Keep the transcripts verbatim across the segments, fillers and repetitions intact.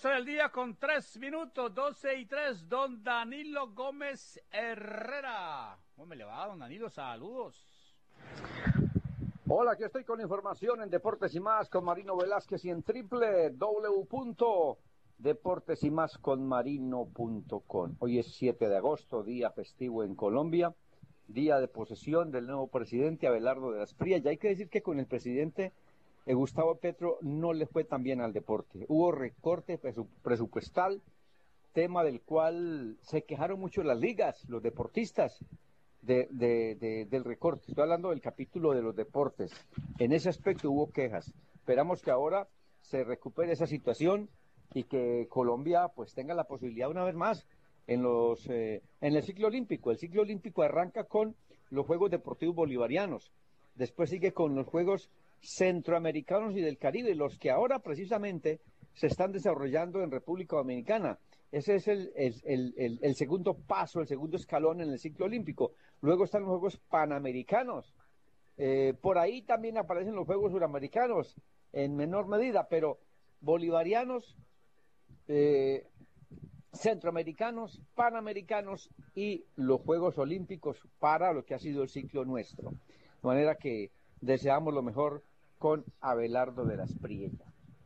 doce del día con tres minutos, doce y tres, don Danilo Gómez Herrera. ¿Cómo me le va, don Danilo? Saludos. Hola, aquí estoy con información en Deportes y Más con Marino Velázquez y en doble u doble u doble u punto deportes y más con marino punto com. Hoy es siete de agosto, día festivo en Colombia, día de posesión del nuevo presidente Abelardo de las Frías. Y hay que decir que con el presidente eh, Gustavo Petro no le fue tan bien al deporte. Hubo recorte presu- presupuestal, tema del cual se quejaron mucho las ligas, los deportistas. De, de, de, del recorte. Estoy hablando del capítulo de los deportes. En ese aspecto hubo quejas. Esperamos que ahora se recupere esa situación y que Colombia pues tenga la posibilidad una vez más en los eh, en el ciclo olímpico. El ciclo olímpico arranca con los Juegos Deportivos Bolivarianos. Después sigue con los Juegos Centroamericanos y del Caribe, los que ahora precisamente se están desarrollando en República Dominicana. Ese es el, el, el, el, el segundo paso, el segundo escalón en el ciclo olímpico. Luego están los Juegos Panamericanos. Eh, por ahí también aparecen los Juegos Suramericanos, en menor medida, pero bolivarianos, eh, centroamericanos, panamericanos y los Juegos Olímpicos para lo que ha sido el ciclo nuestro. De manera que deseamos lo mejor con Abelardo de las Prieta.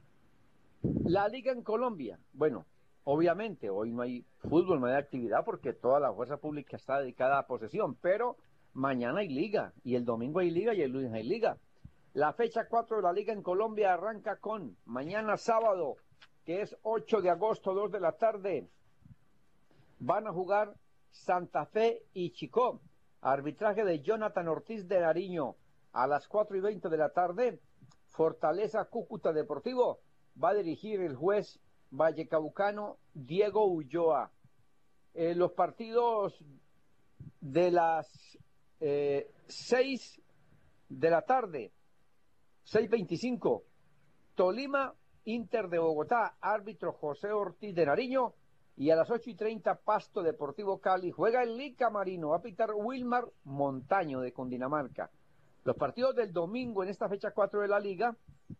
La Liga en Colombia, bueno, obviamente hoy no hay fútbol, no hay actividad porque toda la fuerza pública está dedicada a posesión, pero mañana hay liga, y el domingo hay liga y el lunes hay liga. La fecha cuatro de la Liga en Colombia arranca con mañana sábado, que es ocho de agosto, dos de la tarde. Van a jugar Santa Fe y Chicó. Arbitraje de Jonathan Ortiz de Nariño. A las cuatro y veinte de la tarde, Fortaleza Cúcuta Deportivo. Va a dirigir el juez vallecaucano Diego Ulloa. Eh, los partidos de las eh, seis de la tarde, seis veinticinco, Tolima, Inter de Bogotá, árbitro José Ortiz de Nariño, y a las ocho y treinta, Pasto Deportivo Cali, juega el Lica Marino, va a pitar Wilmar Montaño de Cundinamarca. Los partidos del domingo en esta fecha cuatro de la Liga: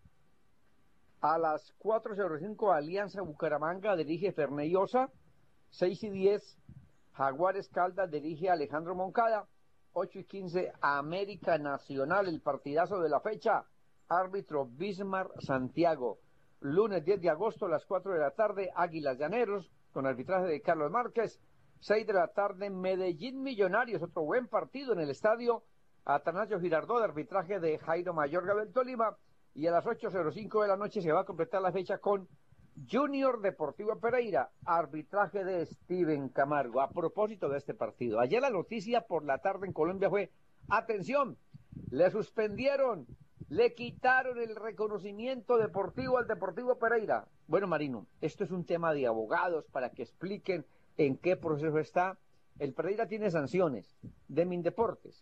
a las cuatro cero cinco, Alianza Bucaramanga, dirige Ferney Osa. seis y diez, Jaguares Caldas, dirige Alejandro Moncada. ocho y quince, América Nacional, el partidazo de la fecha, árbitro Bismar Santiago. Lunes diez de agosto a las cuatro de la tarde, Águilas Llaneros, con arbitraje de Carlos Márquez. seis de la tarde, Medellín Millonarios, otro buen partido en el estadio Atanasio Girardot, de arbitraje de Jairo Mayorga del Tolima. Y a las ocho cero cinco de la noche se va a completar la fecha con Junior Deportivo Pereira, arbitraje de Steven Camargo. A propósito de este partido, ayer la noticia por la tarde en Colombia fue: atención, le suspendieron, le quitaron el reconocimiento deportivo al Deportivo Pereira. Bueno, Marino, esto es un tema de abogados para que expliquen en qué proceso está. El Pereira tiene sanciones de Mindeportes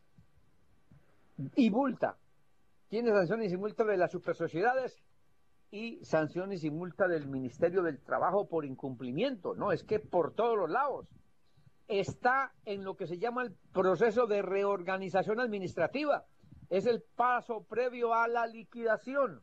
y multa. Tiene sanciones y multa de las supersociedades y sanciones y multa del Ministerio del Trabajo por incumplimiento. No, es que por todos los lados. Está en lo que se llama el proceso de reorganización administrativa. Es el paso previo a la liquidación.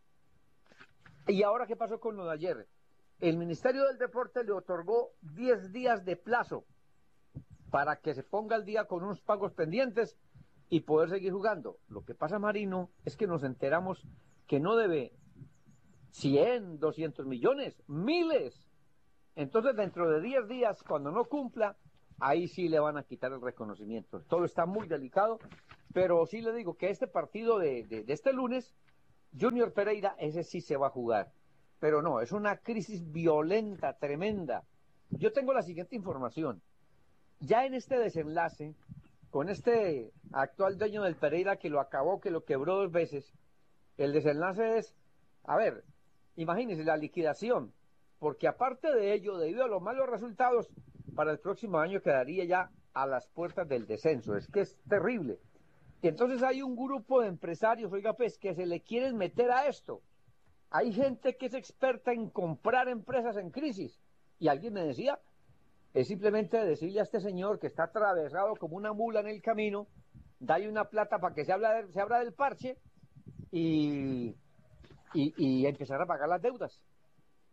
¿Y ahora qué pasó con lo de ayer? El Ministerio del Deporte le otorgó diez días de plazo para que se ponga al día con unos pagos pendientes y poder seguir jugando. Lo que pasa, Marino, es que nos enteramos que no debe cien, doscientos millones, miles. Entonces, dentro de diez días, cuando no cumpla, ahí sí le van a quitar el reconocimiento. Todo está muy delicado, pero sí le digo que este partido de, de, de este lunes, Junior Pereira, ese sí se va a jugar. Pero no, es una crisis violenta, tremenda. Yo tengo la siguiente información. Ya en este desenlace, con este actual dueño del Pereira que lo acabó, que lo quebró dos veces, el desenlace es, a ver, imagínense la liquidación, porque aparte de ello, debido a los malos resultados, para el próximo año quedaría ya a las puertas del descenso. Es que es terrible. Y entonces hay un grupo de empresarios, oiga pues, que se le quieren meter a esto. Hay gente que es experta en comprar empresas en crisis. Y alguien me decía, es simplemente decirle a este señor que está atravesado como una mula en el camino, dale una plata para que se, habla de, se abra del parche y, y, y empezar a pagar las deudas.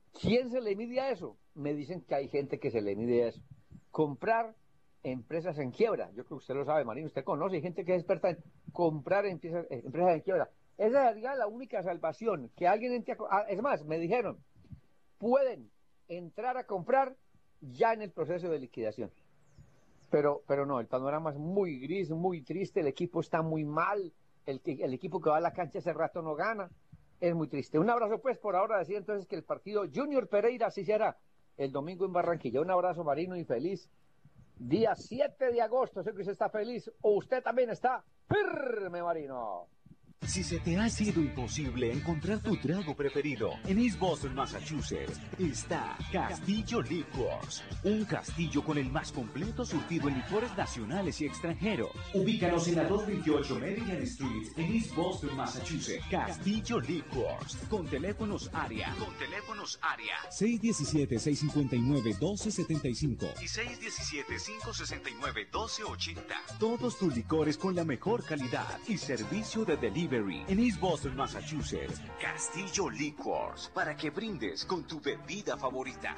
¿Quién se le mide a eso? Me dicen que hay gente que se le mide a eso. Comprar empresas en quiebra. Yo creo que usted lo sabe, Marino, usted conoce, hay gente que es experta en comprar empresas, eh, empresas en quiebra. Esa sería la única salvación, que alguien entre a... Ah, es más, me dijeron, pueden entrar a comprar ya en el proceso de liquidación. Pero, pero no, el panorama es muy gris, muy triste, el equipo está muy mal, el, el equipo que va a la cancha hace rato no gana, es muy triste. Un abrazo pues, por ahora decir entonces que el partido Junior Pereira sí será el domingo en Barranquilla. Un abrazo, Marino, y feliz día siete de agosto. Sé que usted está feliz, o usted también está firme, Marino. Si se te ha sido imposible encontrar tu trago preferido, en East Boston, Massachusetts, está Castillo Liquors. Un castillo con el más completo surtido en licores nacionales y extranjeros. Ubícanos en la doscientos veintiocho Meridian Street, en East Boston, Massachusetts. Castillo Liquors. Con teléfonos área. Con teléfonos área. seis uno siete, seis cinco nueve, uno dos siete cinco. Y seis uno siete, cinco seis nueve, uno dos ocho cero. Todos tus licores con la mejor calidad y servicio de delivery. En East Boston, Massachusetts. Castillo Liquors, para que brindes con tu bebida favorita.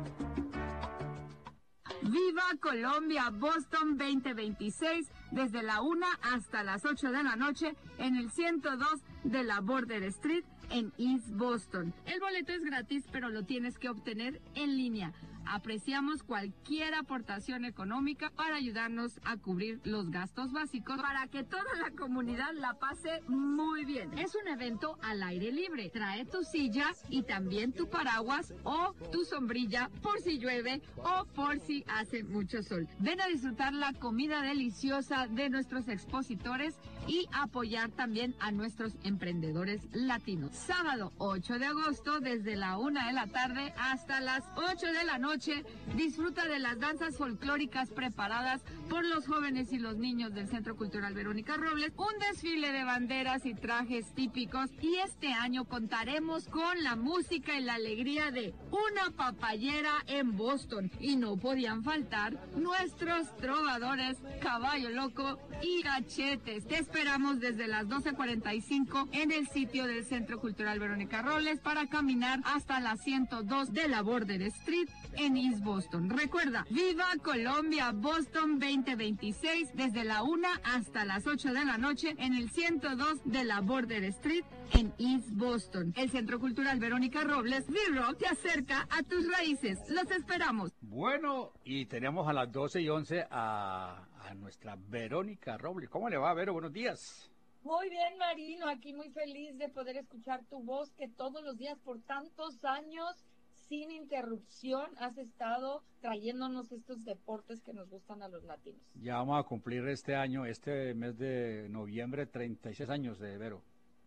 Viva Colombia Boston veinte veintiséis desde la una hasta las ocho de la noche en el ciento dos de la Border Street en East Boston. El boleto es gratis, pero lo tienes que obtener en línea. Apreciamos cualquier aportación económica para ayudarnos a cubrir los gastos básicos para que toda la comunidad la pase muy bien. Es un evento al aire libre. Trae tu silla y también tu paraguas o tu sombrilla por si llueve o por si hace mucho sol. Ven a disfrutar la comida deliciosa de nuestros expositores y apoyar también a nuestros emprendedores latinos. Sábado ocho de agosto desde la una de la tarde hasta las ocho de la noche. Disfruta de las danzas folclóricas preparadas por los jóvenes y los niños del Centro Cultural Verónica Robles, un desfile de banderas y trajes típicos, y este año contaremos con la música y la alegría de una papayera en Boston, y no podían faltar nuestros trovadores Caballo Loco y Cachetes. Te esperamos desde las doce cuarenta y cinco en el sitio del Centro Cultural Verónica Robles para caminar hasta la ciento dos de la Border Street en East Boston. Recuerda, Viva Colombia Boston veinte veintiséis desde la una hasta las ocho de la noche en el ciento dos de la Border Street en East Boston. El Centro Cultural Verónica Robles, V-Rock, te acerca a tus raíces. Los esperamos. Bueno, y tenemos a las doce y once a, a nuestra Verónica Robles. ¿Cómo le va, Vero? Buenos días. Muy bien, Marino, aquí muy feliz de poder escuchar tu voz, que todos los días por tantos años sin interrupción has estado trayéndonos estos deportes que nos gustan a los latinos. Ya vamos a cumplir este año, este mes de noviembre, treinta y seis años de Vero.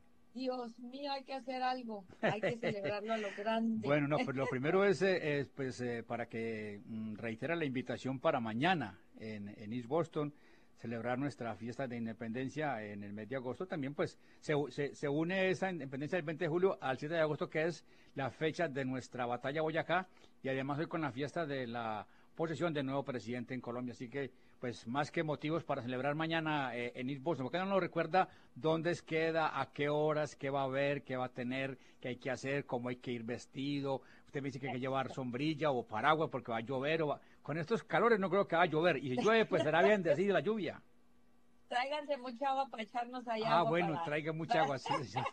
Dios mío, hay que hacer algo, hay que celebrarlo a lo grande. Bueno, no, pues lo primero es, eh, es pues, eh, para que mm, reitera la invitación para mañana en, en East Boston, celebrar nuestra fiesta de independencia en el mes de agosto. También pues se, se, se une esa independencia del veinte de julio al siete de agosto, que es la fecha de nuestra batalla Boyacá, y además hoy con la fiesta de la posesión del nuevo presidente en Colombia. Así que pues más que motivos para celebrar mañana eh, en East Boston. ¿Por qué no nos recuerda dónde queda, a qué horas, qué va a haber, qué va a tener, qué hay que hacer, cómo hay que ir vestido? Usted me dice que hay que llevar sombrilla o paraguas porque va a llover o va... Con estos calores no creo que va a llover, y si llueve pues será bien decir la lluvia. Tráiganse mucha agua para echarnos allá. Ah, agua bueno, para... traigan mucha agua, sí, sí.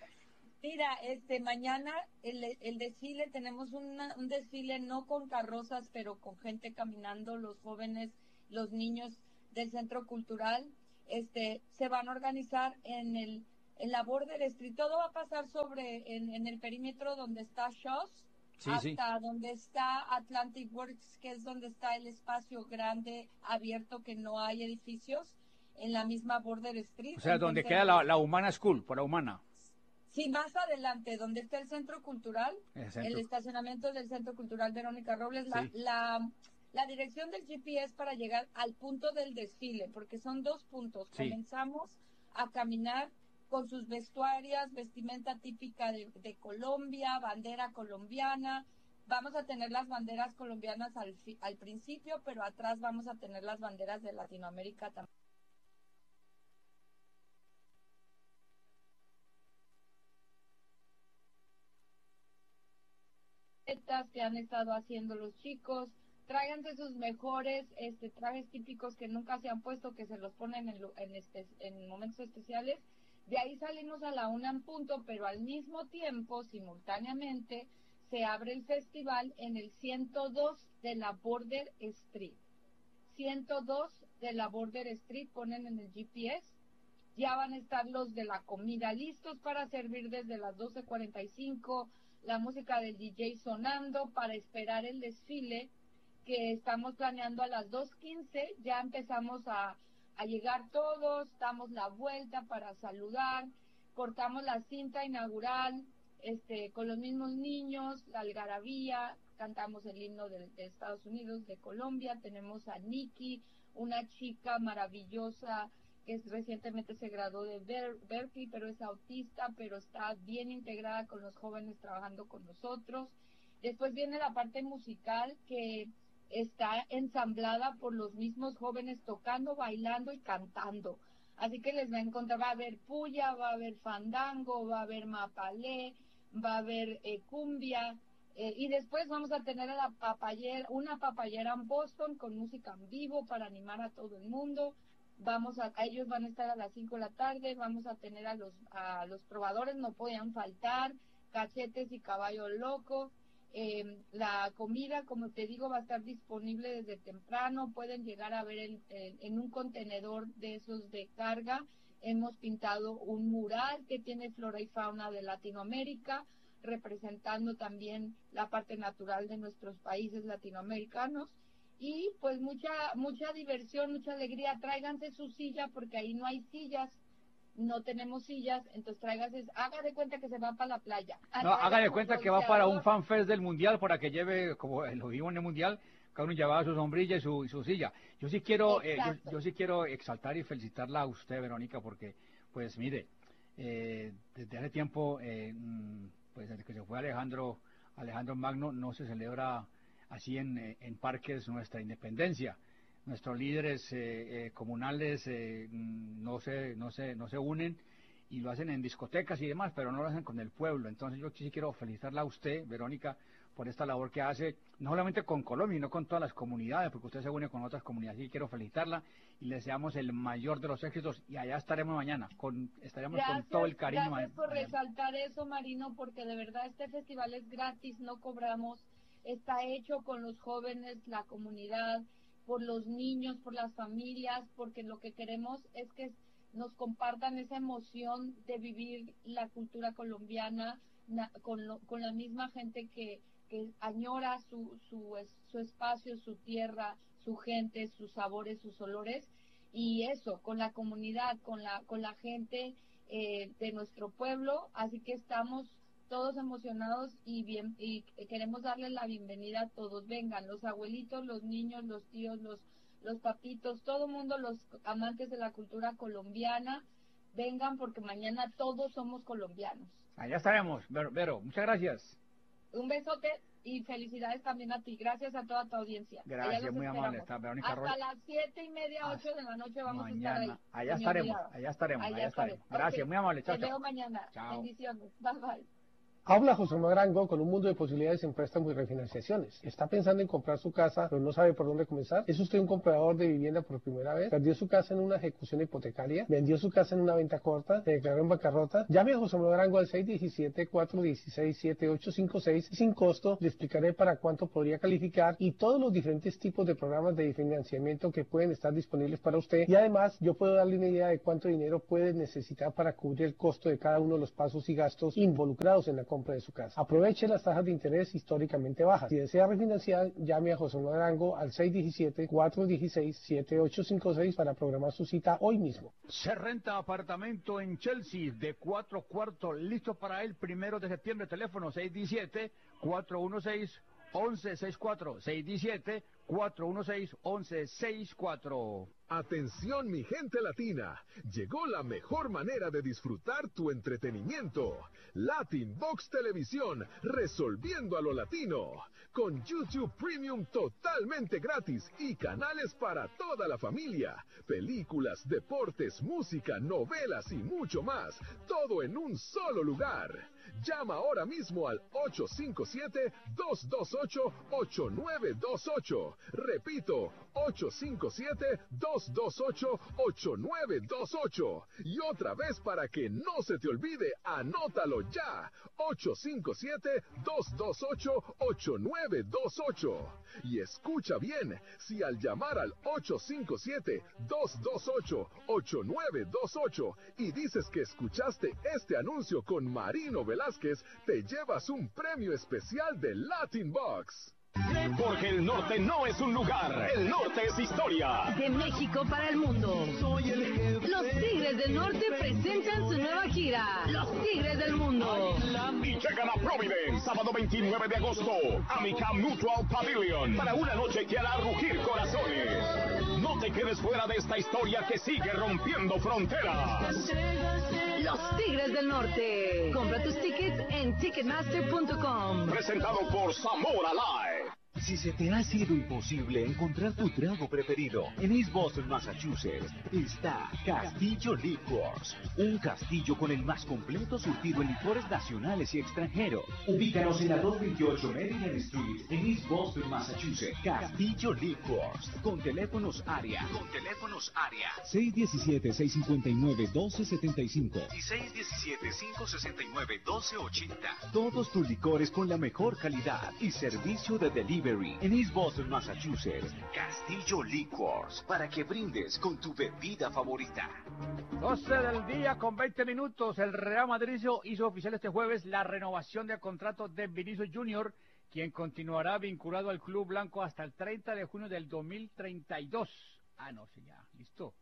Mira, este, mañana el, el desfile, tenemos una, un desfile no con carrozas, pero con gente caminando, los jóvenes, los niños del Centro Cultural, este, se van a organizar en el, en la Border Street. Todo va a pasar sobre, en, en el perímetro donde está Shaw's, Sí, hasta sí. donde está Atlantic Works, que es donde está el espacio grande, abierto, que no hay edificios, en la misma Border Street. O sea, donde enfrente queda de- la, la Humana School, por la Humana. Sí, más adelante, donde está el Centro Cultural, El el, centro. estacionamiento del Centro Cultural Verónica Robles, la, Sí. la, la dirección del G P S para llegar al punto del desfile, porque son dos puntos. Sí. Comenzamos a caminar con sus vestuarias, vestimenta típica de, de Colombia, bandera colombiana. Vamos a tener las banderas colombianas al, fi- al principio, pero atrás vamos a tener las banderas de Latinoamérica también. piñatas que han estado haciendo los chicos. Tráiganse sus mejores este, trajes típicos que nunca se han puesto, que se los ponen en, en, este, en momentos especiales. De ahí salimos a la una en punto, pero al mismo tiempo, simultáneamente, se abre el festival en el ciento dos de la Border Street. ciento dos de la Border Street, ponen en el G P S. Ya van a estar los de la comida listos para servir desde las doce cuarenta y cinco, la música del D J sonando para esperar el desfile que estamos planeando a las dos quince. Ya empezamos a, a llegar todos, damos la vuelta para saludar, cortamos la cinta inaugural este, con los mismos niños, la algarabía, cantamos el himno de, de Estados Unidos, de Colombia. Tenemos a Nikki, una chica maravillosa que es, recientemente se graduó de Ber Berkeley, pero es autista, pero está bien integrada con los jóvenes trabajando con nosotros. Después viene la parte musical, que está ensamblada por los mismos jóvenes tocando, bailando y cantando. Así que les va a encontrar, va a haber puya, va a haber fandango, va a haber mapalé, va a haber eh, cumbia, eh, y después vamos a tener a la papayera, una papayera en Boston con música en vivo para animar a todo el mundo. Vamos a, a ellos van a estar a las cinco de la tarde, vamos a tener a los, a los probadores, no podían faltar, cachetes y caballo loco. Eh, la comida, como te digo, va a estar disponible desde temprano. Pueden llegar a ver el, el, en un contenedor de esos de carga. Hemos pintado un mural que tiene flora y fauna de Latinoamérica, representando también la parte natural de nuestros países latinoamericanos. Y pues mucha mucha diversión, mucha alegría. Tráiganse su silla, porque ahí no hay sillas. No tenemos sillas, entonces tráigase, haga de cuenta que se va para la playa. No, haga de cuenta que va para un fanfest del Mundial, para que lleve, como lo vimos en el Mundial, cada uno llevaba su sombrilla y su, y su silla. Yo sí quiero eh, yo, yo sí quiero exaltar y felicitarla a usted, Verónica, porque, pues mire, eh, desde hace tiempo, eh, pues desde que se fue Alejandro, Alejandro Magno, no se celebra así en, en parques nuestra independencia. Nuestros líderes eh, eh, comunales eh, no se no se no se unen y lo hacen en discotecas y demás, pero no lo hacen con el pueblo. Entonces yo sí quiero felicitarla a usted, Verónica, por esta labor que hace, no solamente con Colombia, sino con todas las comunidades, porque usted se une con otras comunidades. Y quiero felicitarla y le deseamos el mayor de los éxitos, y allá estaremos mañana, con estaremos gracias, con todo el cariño. Gracias por mañana. resaltar eso, Marino, porque de verdad este festival es gratis, no cobramos, está hecho con los jóvenes, la comunidad, por los niños, por las familias, porque lo que queremos es que nos compartan esa emoción de vivir la cultura colombiana na, con, lo, con la misma gente que, que añora su, su, su espacio, su tierra, su gente, sus sabores, sus olores, y eso, con la comunidad, con la, con la gente eh, de nuestro pueblo. Así que estamos todos emocionados y bien, y queremos darle la bienvenida a todos. Vengan, los abuelitos, los niños, los tíos, los, los papitos, todo el mundo, los amantes de la cultura colombiana, vengan, porque mañana todos somos colombianos. Allá estaremos, Vero, Vero, muchas gracias. Un besote y felicidades también a ti. Gracias a toda tu audiencia. Gracias, muy amable. Está Verónica Hasta Rocha. las siete y media, ocho de la noche vamos mañana. a estar ahí. Allá estaremos, allá estaremos, allá, allá estaremos. estaremos. Gracias, okay. Muy amable. Chao, Te chao. veo mañana. Chao. Bendiciones. Bye, bye. Habla José Manuel Arango con un mundo de posibilidades en préstamos y refinanciaciones. ¿Está pensando en comprar su casa pero no sabe por dónde comenzar? ¿Es usted un comprador de vivienda por primera vez? ¿Perdió su casa en una ejecución hipotecaria? ¿Vendió su casa en una venta corta? ¿Se declaró en bancarrota? Llame a José Manuel Arango al seis uno siete, cuatro uno seis, siete ocho cinco seis y sin costo le explicaré para cuánto podría calificar y todos los diferentes tipos de programas de financiamiento que pueden estar disponibles para usted. Y además yo puedo darle una idea de cuánto dinero puede necesitar para cubrir el costo de cada uno de los pasos y gastos involucrados en la compra de su casa. Aproveche las tasas de interés históricamente bajas. Si desea refinanciar, llame a José Manuel Arango al seis uno siete, cuatro uno seis, siete ocho cinco seis para programar su cita hoy mismo. Se renta apartamento en Chelsea de cuatro cuartos, listo para el primero de septiembre. Teléfono seis uno siete, cuatro uno seis, once sesenta y cuatro. seis uno siete, cuatro uno seis, once sesenta y cuatro. Atención mi gente latina, llegó la mejor manera de disfrutar tu entretenimiento. Latin Box Televisión, resolviendo a lo latino. Con YouTube Premium totalmente gratis y canales para toda la familia. Películas, deportes, música, novelas y mucho más. Todo en un solo lugar. Llama ahora mismo al ocho cinco siete, dos dos ocho, ocho nueve dos ocho. Repito, ocho cinco siete, dos dos ocho, ocho nueve dos ocho. Y otra vez para que no se te olvide, anótalo ya. ocho cinco siete, dos dos ocho, ocho nueve dos ocho. Y escucha bien, si al llamar al ocho cinco siete, dos dos ocho, ocho nueve dos ocho y dices que escuchaste este anuncio con Marino Velázquez, te llevas un premio especial de Latin Box. Porque el norte no es un lugar, el norte es historia. De México para el mundo. Los Tigres del Norte presentan su nueva gira, Los Tigres del Mundo. Y llegan a Providence, sábado veintinueve de agosto, Amica Mutual Pavilion, para una noche que hará rugir corazones. No te quedes fuera de esta historia que sigue rompiendo fronteras. Los Tigres del Norte. Compra tus tickets en ticketmaster punto com. Presentado por Zamora Live. Si se te ha sido imposible encontrar tu trago preferido, en East Boston, Massachusetts, está Castillo Liquors, un castillo con el más completo surtido en licores nacionales y extranjeros. Ubícanos en la doscientos veintiocho Maryland Street, en East Boston, Massachusetts. Castillo Liquors, con teléfonos área, con teléfonos área seis uno siete, seis cinco nueve, uno dos siete cinco y seis uno siete, cinco seis nueve, uno dos ocho cero. Todos tus licores con la mejor calidad y servicio de delivery. En East Boston, Massachusetts, Castillo Liquors, para que brindes con tu bebida favorita. doce del día con veinte minutos. El Real Madrid hizo oficial este jueves la renovación del contrato de Vinicius Junior, quien continuará vinculado al club blanco hasta el treinta de junio del dos mil treinta y dos. Ah, no, sí, ya, listo.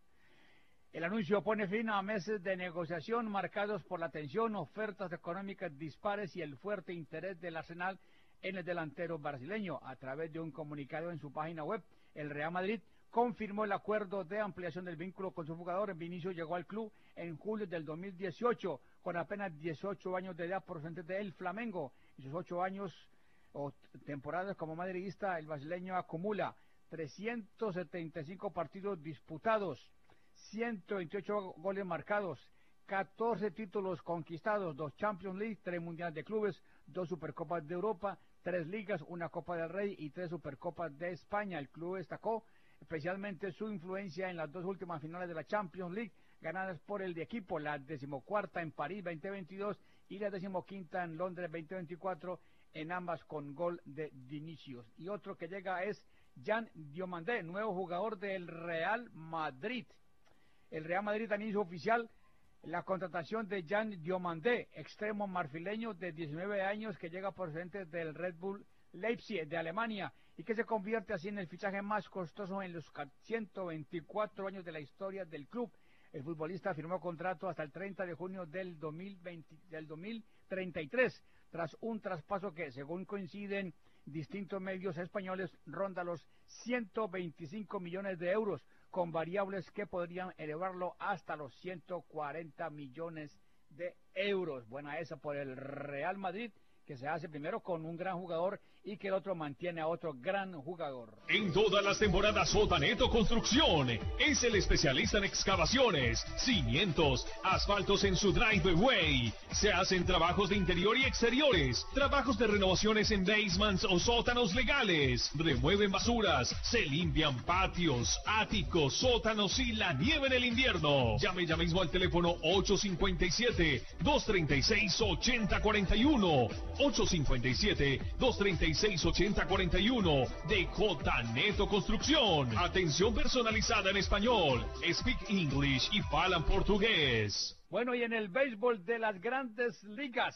El anuncio pone fin a meses de negociación marcados por la tensión, ofertas económicas dispares y el fuerte interés del Arsenal en el delantero brasileño. A través de un comunicado en su página web, el Real Madrid confirmó el acuerdo de ampliación del vínculo con su jugador. Vinicius llegó al club en julio del dos mil dieciocho, con apenas dieciocho años de edad procedente del Flamengo. En sus ocho años o temporadas como madridista, el brasileño acumula trescientos setenta y cinco partidos disputados, ciento veintiocho goles marcados, catorce títulos conquistados, dos Champions League, tres Mundiales de Clubes, dos Supercopas de Europa, tres Ligas, una Copa del Rey y tres Supercopas de España. El club destacó especialmente su influencia en las dos últimas finales de la Champions League, ganadas por el de equipo, la decimocuarta en París veinte veintidós y la decimoquinta en Londres veinte veinticuatro, en ambas con gol de Vinicius. Y otro que llega es Jan Diomandé, nuevo jugador del Real Madrid. El Real Madrid también hizo oficial la contratación de Jan Diomandé, extremo marfileño de diecinueve años que llega procedente del Red Bull Leipzig de Alemania y que se convierte así en el fichaje más costoso en los ciento veinticuatro años de la historia del club. El futbolista firmó contrato hasta el treinta de junio del dos mil veinte, del dos mil treinta y tres, tras un traspaso que, según coinciden distintos medios españoles, ronda los ciento veinticinco millones de euros, con variables que podrían elevarlo hasta los ciento cuarenta millones de euros. Buena esa por el Real Madrid, que se hace primero con un gran jugador y que el otro mantiene a otro gran jugador. En todas las temporadas, Sotaneto Construcción es el especialista en excavaciones, cimientos, asfaltos en su driveway. Se hacen trabajos de interior y exteriores, trabajos de renovaciones en basements o sótanos legales, remueven basuras, se limpian patios, áticos, sótanos y la nieve en el invierno. Llame ya mismo al teléfono ocho cinco siete, dos tres seis, ocho cero cuatro uno, ocho cinco siete, dos tres seis, ocho cero cuatro uno de Sotaneto Construcción. Atención personalizada en español, speak English y falan portugués. Bueno, y en el béisbol de las grandes ligas,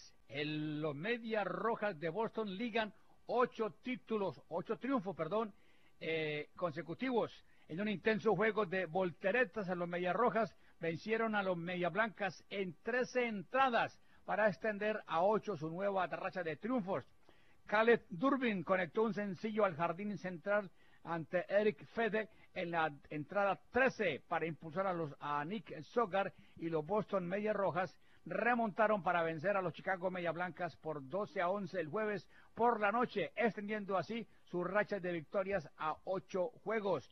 el, los Medias Rojas de Boston ligan ocho títulos, ocho triunfos, perdón, eh, consecutivos. En un intenso juego de volteretas, a los Medias Rojas vencieron a los Medias Blancas en trece entradas para extender a ocho su nueva racha de triunfos. Caleb Durbin conectó un sencillo al jardín central ante Eric Fede en la entrada trece para impulsar a los a Nick Sogar y los Boston Medias Rojas remontaron para vencer a los Chicago Medias Blancas por doce a once el jueves por la noche, extendiendo así sus rachas de victorias a ocho juegos.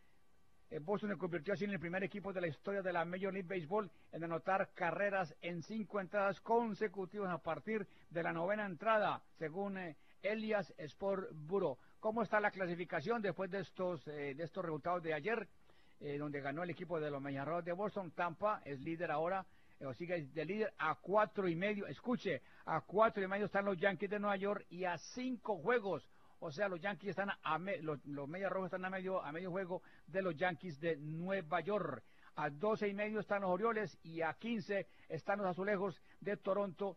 Boston se convirtió así en el primer equipo de la historia de la Major League Baseball en anotar carreras en cinco entradas consecutivas a partir de la novena entrada, según eh, Elias Sport Bureau. ¿Cómo está la clasificación después de estos eh, de estos resultados de ayer, eh, donde ganó el equipo de los Medias Rojas de Boston? Tampa es líder ahora, eh, o sigue de líder a cuatro y medio. Escuche, a cuatro y medio están los Yankees de Nueva York y a cinco juegos. O sea, los Yankees están a me, los, los Medias Rojas están a medio a medio juego de los Yankees de Nueva York. A doce y medio están los Orioles y a quince están los Azulejos de Toronto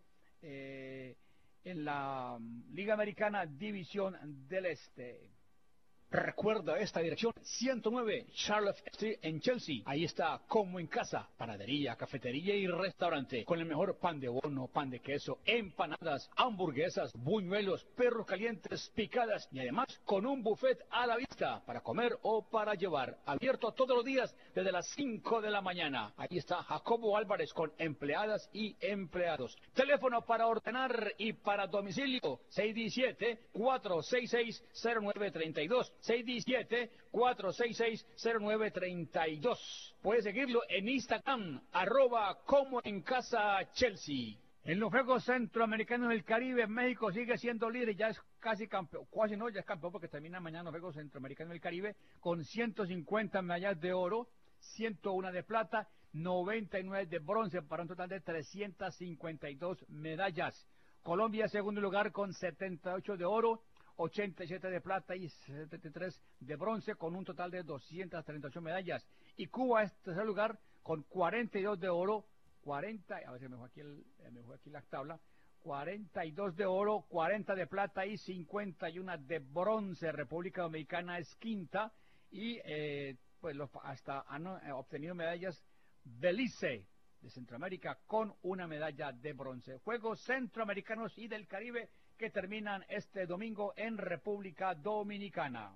eh, en la Liga Americana División del Este. Recuerda esta dirección, ciento nueve Charlotte Street en Chelsea. Ahí está Como en Casa, panadería, cafetería y restaurante, con el mejor pan de bono, pan de queso, empanadas, hamburguesas, buñuelos, perros calientes, picadas y además con un buffet a la vista para comer o para llevar. Abierto todos los días desde las cinco de la mañana. Ahí está Jacobo Álvarez con empleadas y empleados. Teléfono para ordenar y para domicilio, seis uno siete, cuatro seis seis, cero nueve tres dos. seis uno siete, cuatro seis seis, cero nueve tres dos. Puede seguirlo en Instagram, arroba Como en Casa Chelsea. En los Juegos Centroamericanos del Caribe, México sigue siendo líder, ya es casi campeón, casi no, ya es campeón porque termina mañana los Juegos Centroamericanos del Caribe con ciento cincuenta medallas de oro, ciento uno de plata, noventa y nueve de bronce, para un total de trescientas cincuenta y dos medallas. Colombia segundo lugar con setenta y ocho de oro, ochenta y siete de plata y setenta y tres de bronce, con un total de doscientas treinta y ocho medallas. Y Cuba es tercer lugar con cuarenta y dos de oro, cuarenta, a ver si me fue aquí, el, me fue aquí la tabla, cuarenta y dos de oro, cuarenta de plata y cincuenta y uno de bronce. República Dominicana es quinta y eh, pues los, hasta han eh, obtenido medallas Belice de Centroamérica con una medalla de bronce. Juegos Centroamericanos y del Caribe que terminan este domingo en República Dominicana.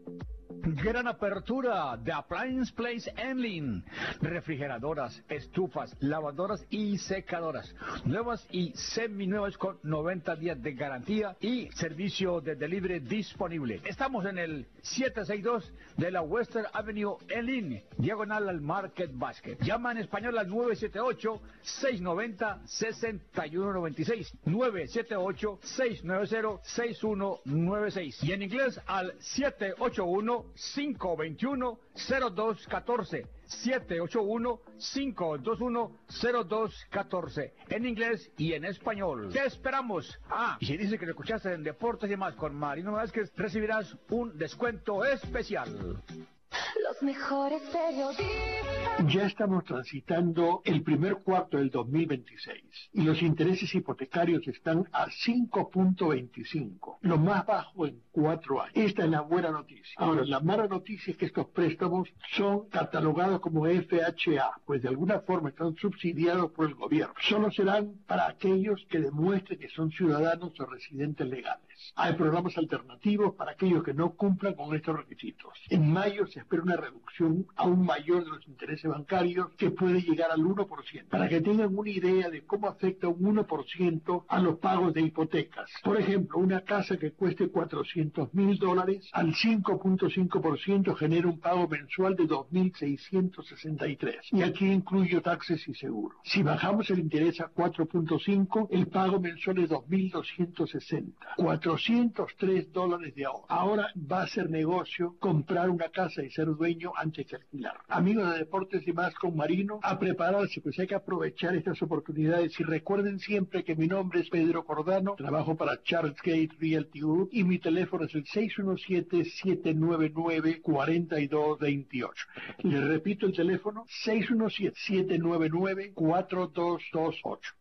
Gran apertura de Appliance Place Enlin. Refrigeradoras, estufas, lavadoras y secadoras. Nuevas y seminuevas con noventa días de garantía y servicio de delivery disponible. Estamos en el setecientos sesenta y dos de la Western Avenue Enlin, diagonal al Market Basket. Llama en español al nueve siete ocho, seis nueve cero, seis uno nueve seis. nueve siete ocho, seis nueve cero, seis uno nueve seis. Y en inglés al siete ocho uno, cinco dos uno, cero dos uno cuatro. siete ocho uno, cinco dos uno, cero dos un cuatro. En inglés y en español. Te esperamos. Ah, y si dices que lo escuchaste en Deportes y más con Marino Vázquez, recibirás un descuento especial. Los mejores periodistas. Ya estamos transitando el primer cuarto del dos mil veintiséis y los intereses hipotecarios están a cinco punto veinticinco, lo más bajo en cuatro años. Esta es la buena noticia. Ahora, la mala noticia es que estos préstamos son catalogados como F H A, pues de alguna forma están subsidiados por el gobierno. Solo serán para aquellos que demuestren que son ciudadanos o residentes legales. Hay programas alternativos para aquellos que no cumplan con estos requisitos. En mayo se espera una reducción aún mayor de los intereses bancarios que puede llegar al uno por ciento. Para que tengan una idea de cómo afecta un uno por ciento a los pagos de hipotecas. Por ejemplo, una casa que cueste cuatrocientos mil dólares al cinco punto cinco por ciento genera un pago mensual de dos mil seiscientos sesenta y tres. Y aquí incluyo taxes y seguros. Si bajamos el interés a cuatro punto cinco, el pago mensual es dos mil doscientos sesenta. cuatrocientos tres dólares de ahorro. Ahora va a ser negocio comprar una casa y ser dueño antes que alquilar. Amigos de Deportes y más con Marino, a prepararse, pues hay que aprovechar estas oportunidades y recuerden siempre que mi nombre es Pedro Cordano, trabajo para Charles Gate Realty Group y mi teléfono es el seis uno siete, siete nueve nueve, cuatro dos dos ocho. Les repito el teléfono, seis uno siete, siete nueve nueve, cuatro dos dos ocho.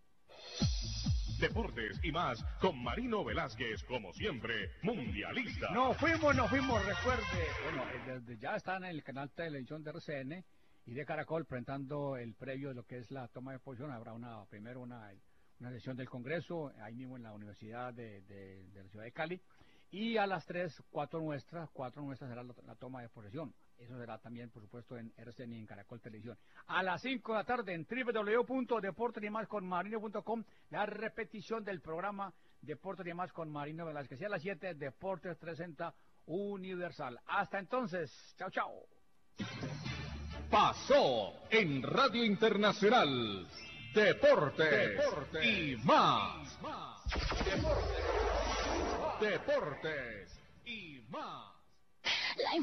Deportes y más con Marino Velázquez, como siempre, mundialista. No fuimos, no fuimos, recuerde. Bueno, desde ya están en el canal de televisión de R C N y de Caracol presentando el previo de lo que es la toma de posición. Habrá una primero una, una sesión del Congreso, ahí mismo en la Universidad de, de, de la ciudad de Cali. Y a las tres, cuatro nuestras, cuatro nuestras será la, la toma de posesión. Eso será también, por supuesto, en R C N y en Caracol Televisión. A las cinco de la tarde en doble u doble u doble u punto deportes y más con marino punto com, la repetición del programa Deportes y más con Marino Velázquez. Y a las siete, Deportes trescientos sesenta Universal. Hasta entonces, chao, chao. Pasó en Radio Internacional Deportes, Deportes y más. Deportes, Deportes y más.